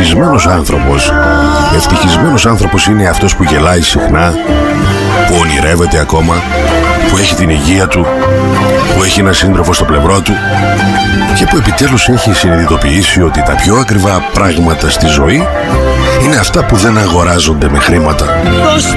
ευτυχισμένος άνθρωπος. Ευτυχισμένος άνθρωπος είναι αυτός που γελάει συχνά, που ονειρεύεται ακόμα, που έχει την υγεία του, που έχει έναν σύντροφο στο πλευρό του και που επιτέλους έχει συνειδητοποιήσει ότι τα πιο ακριβά πράγματα στη ζωή είναι αυτά που δεν αγοράζονται με χρήματα.